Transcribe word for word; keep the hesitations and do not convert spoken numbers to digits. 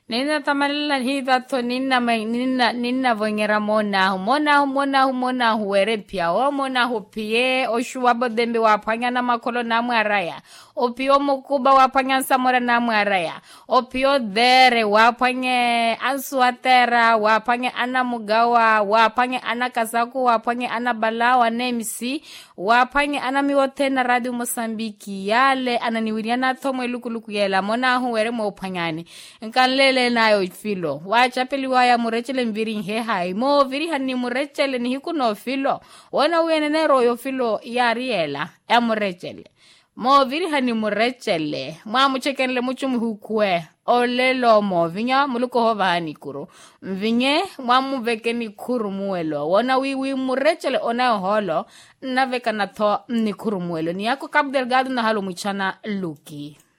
Nina tamalala hita to nina mai nina nina vongera mona mona mona mona huere pia o mona hupie o shuabo dembe wapanya na makolo na mwaraya o pio mokuba wapanya samora na mwaraya o pio dere wapanye answatera wapanye ana mugawa wapanye ana kasaku wapanye ana balawa nemisi wapanye ana miwotena radio Mosambiki yale ananiwiriana tomo lukuluku yela mona huere mo panyani nkanlele nayo filo wacha peli waya murechele mviri he hai mo viri hani murechele ni hikuno filo wana uyenene royo filo ya riela ya murechele mo viri hani murechele mwa muchekenle muchumi hukwe olelo mo vinya muluko hovani kuru mvinye mwa muvekeni kuru muelo wana wiwi murechele ona holo naveka na to ni kuru muelo ni yako Cabo Delgado na halu mchana luki.